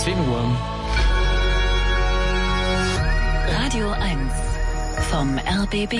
10 Uhr. Radio 1 vom RBB.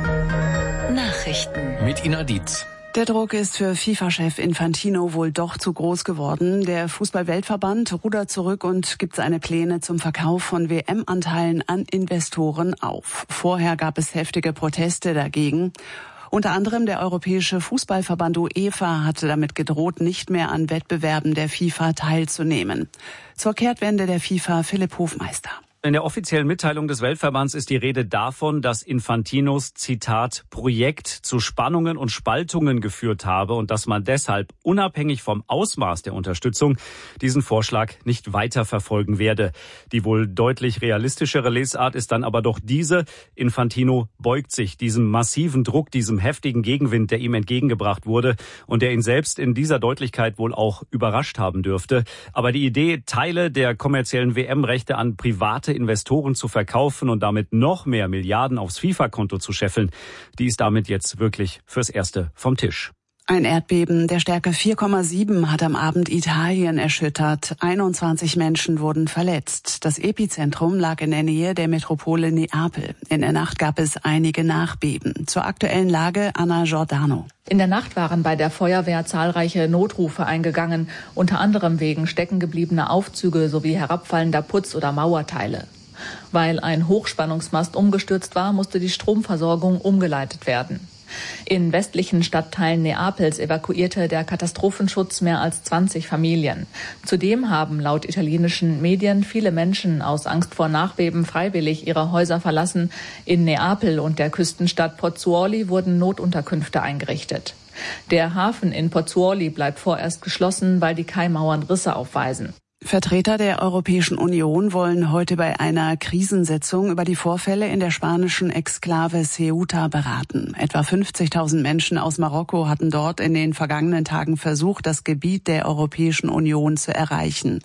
Nachrichten. Mit Ina Dietz. Der Druck ist für FIFA-Chef Infantino wohl doch zu groß geworden. Der Fußball-Weltverband rudert zurück und gibt seine Pläne zum Verkauf von WM-Anteilen an Investoren auf. Vorher gab es heftige Proteste dagegen. Unter anderem der Europäische Fußballverband UEFA hatte damit gedroht, nicht mehr an Wettbewerben der FIFA teilzunehmen. Zur Kehrtwende der FIFA Philipp Hofmeister. In der offiziellen Mitteilung des Weltverbands ist die Rede davon, dass Infantinos, Zitat, Projekt zu Spannungen und Spaltungen geführt habe und dass man deshalb unabhängig vom Ausmaß der Unterstützung diesen Vorschlag nicht weiterverfolgen werde. Die wohl deutlich realistischere Lesart ist dann aber doch diese: Infantino beugt sich diesem massiven Druck, diesem heftigen Gegenwind, der ihm entgegengebracht wurde und der ihn selbst in dieser Deutlichkeit wohl auch überrascht haben dürfte. Aber die Idee, Teile der kommerziellen WM-Rechte an private Investoren zu verkaufen und damit noch mehr Milliarden aufs FIFA-Konto zu scheffeln, die ist damit jetzt wirklich fürs Erste vom Tisch. Ein Erdbeben der Stärke 4,7 hat am Abend Italien erschüttert. 21 Menschen wurden verletzt. Das Epizentrum lag in der Nähe der Metropole Neapel. In der Nacht gab es einige Nachbeben. Zur aktuellen Lage Anna Giordano. In der Nacht waren bei der Feuerwehr zahlreiche Notrufe eingegangen, unter anderem wegen steckengebliebener Aufzüge sowie herabfallender Putz- oder Mauerteile. Weil ein Hochspannungsmast umgestürzt war, musste die Stromversorgung umgeleitet werden. In westlichen Stadtteilen Neapels evakuierte der Katastrophenschutz mehr als 20 Familien. Zudem haben laut italienischen Medien viele Menschen aus Angst vor Nachbeben freiwillig ihre Häuser verlassen. In Neapel und der Küstenstadt Pozzuoli wurden Notunterkünfte eingerichtet. Der Hafen in Pozzuoli bleibt vorerst geschlossen, weil die Kaimauern Risse aufweisen. Vertreter der Europäischen Union wollen heute bei einer Krisensitzung über die Vorfälle in der spanischen Exklave Ceuta beraten. Etwa 50.000 Menschen aus Marokko hatten dort in den vergangenen Tagen versucht, das Gebiet der Europäischen Union zu erreichen.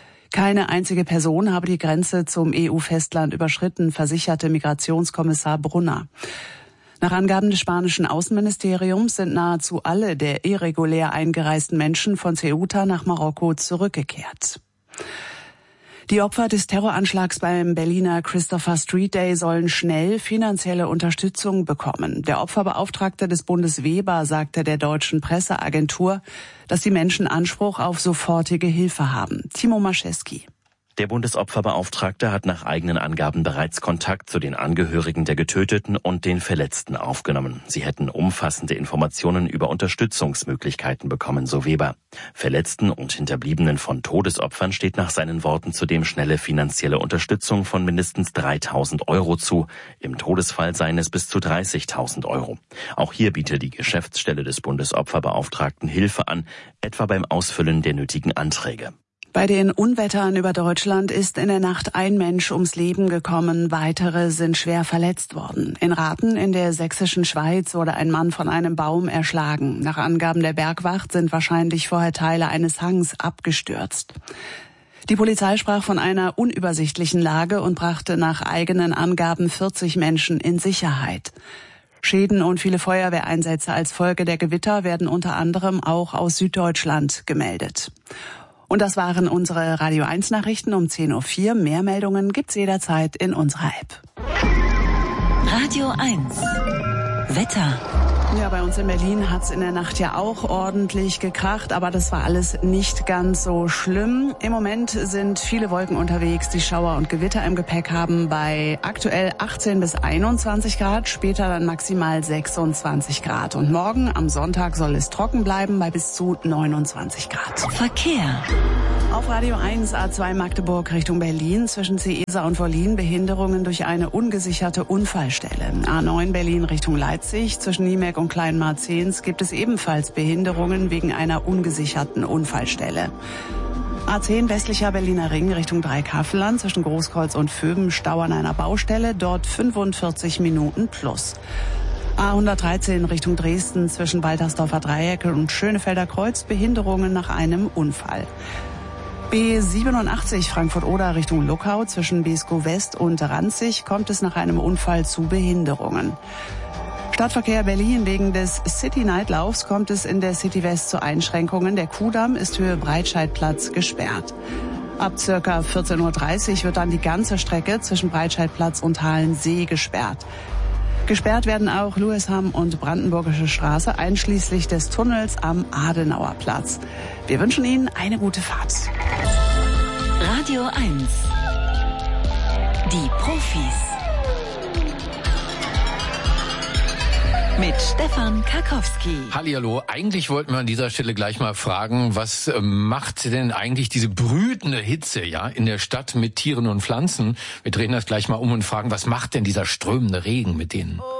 Keine einzige Person habe die Grenze zum EU-Festland überschritten, versicherte Migrationskommissar Brunner. Nach Angaben des spanischen Außenministeriums sind nahezu alle der irregulär eingereisten Menschen von Ceuta nach Marokko zurückgekehrt. Die Opfer des Terroranschlags beim Berliner Christopher Street Day sollen schnell finanzielle Unterstützung bekommen. Der Opferbeauftragte des Bundes Weber sagte der deutschen Presseagentur, dass die Menschen Anspruch auf sofortige Hilfe haben. Timo Maschewski. Der Bundesopferbeauftragte hat nach eigenen Angaben bereits Kontakt zu den Angehörigen der Getöteten und den Verletzten aufgenommen. Sie hätten umfassende Informationen über Unterstützungsmöglichkeiten bekommen, so Weber. Verletzten und Hinterbliebenen von Todesopfern steht nach seinen Worten zudem schnelle finanzielle Unterstützung von mindestens 3.000 € zu. Im Todesfall seien es bis zu 30.000 €. Auch hier bietet die Geschäftsstelle des Bundesopferbeauftragten Hilfe an, etwa beim Ausfüllen der nötigen Anträge. Bei den Unwettern über Deutschland ist in der Nacht ein Mensch ums Leben gekommen, weitere sind schwer verletzt worden. In Rathen in der sächsischen Schweiz wurde ein Mann von einem Baum erschlagen. Nach Angaben der Bergwacht sind wahrscheinlich vorher Teile eines Hangs abgestürzt. Die Polizei sprach von einer unübersichtlichen Lage und brachte nach eigenen Angaben 40 Menschen in Sicherheit. Schäden und viele Feuerwehreinsätze als Folge der Gewitter werden unter anderem auch aus Süddeutschland gemeldet. Und das waren unsere Radio 1 Nachrichten um 10:04 Uhr. Mehr Meldungen gibt's jederzeit in unserer App. Radio 1 Wetter. Ja, bei uns in Berlin hat's in der Nacht ja auch ordentlich gekracht, aber das war alles nicht ganz so schlimm. Im Moment sind viele Wolken unterwegs, die Schauer und Gewitter im Gepäck haben bei aktuell 18 bis 21 Grad, später dann maximal 26 Grad. Und morgen am Sonntag soll es trocken bleiben bei bis zu 29 Grad. Verkehr. Auf Radio 1 A2 Magdeburg Richtung Berlin zwischen Ciesa und Wollin Behinderungen durch eine ungesicherte Unfallstelle. A9 Berlin Richtung Leipzig zwischen Niemek und Kleinmarzens gibt es ebenfalls Behinderungen wegen einer ungesicherten Unfallstelle. A10 westlicher Berliner Ring Richtung Dreikaffelland zwischen Großkreuz und Vöben Stau an einer Baustelle, dort 45 Minuten plus. A113 Richtung Dresden zwischen Waltersdorfer Dreieck und Schönefelder Kreuz Behinderungen nach einem Unfall. B87 Frankfurt-Oder Richtung Luckau zwischen Beeskow West und Ranzig kommt es nach einem Unfall zu Behinderungen. Stadtverkehr Berlin wegen des City-Night-Laufs kommt es in der City West zu Einschränkungen. Der Kuhdamm ist Höhe Breitscheidplatz gesperrt. Ab circa 14:30 Uhr wird dann die ganze Strecke zwischen Breitscheidplatz und Halensee gesperrt. Gesperrt werden auch Luesham und Brandenburgische Straße, einschließlich des Tunnels am Adenauerplatz. Wir wünschen Ihnen eine gute Fahrt. Radio 1. Die Profis. Mit Stefan Karkowski. Hallihallo, eigentlich wollten wir an dieser Stelle gleich mal fragen, was macht denn eigentlich diese brütende Hitze, ja, in der Stadt mit Tieren und Pflanzen? Wir drehen das gleich mal um und fragen, was macht denn dieser strömende Regen mit denen?